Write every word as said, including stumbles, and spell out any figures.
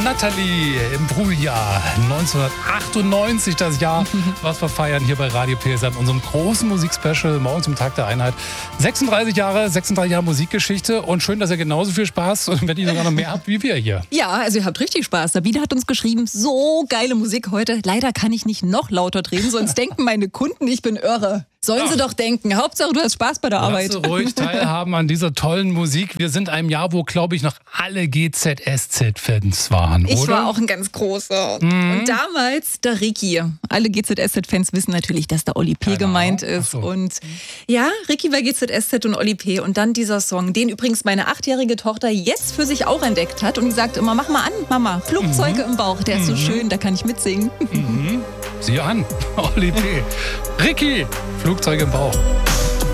Natalie im Brühjahr neunzehnhundertachtundneunzig, das Jahr, was wir feiern hier bei Radio P S A in unserem großen Musikspecial morgen zum Tag der Einheit. sechsunddreißig Jahre, sechsunddreißig Jahre Musikgeschichte und schön, dass ihr genauso viel Spaß und wenn ihr sogar noch mehr habt wie wir hier. Ja, also ihr habt richtig Spaß. Sabine hat uns geschrieben, so geile Musik heute. Leider kann ich nicht noch lauter drehen, sonst denken meine Kunden, ich bin irre. Sollen Ach. sie doch denken. Hauptsache, du hast Spaß bei der Arbeit. Lass ruhig teilhaben an dieser tollen Musik. Wir sind einem Jahr, wo, glaube ich, noch alle G Z S Z-Fans waren, Ich oder? war auch ein ganz großer. Mhm. Und damals der Ricky. Alle G Z S Z-Fans wissen natürlich, dass der Oli P. Genau. gemeint ist. Ach so. Und ja, Ricky bei G Z S Z und Oli P. Und dann dieser Song, den übrigens meine achtjährige Tochter jetzt für sich auch entdeckt hat. Und die sagt immer, mach mal an, Mama, Flugzeuge Mhm. im Bauch. Der ist so Mhm. schön, da kann ich mitsingen. Mhm. Sieh an, Oli P. Ricky, Flugzeug im Bauch.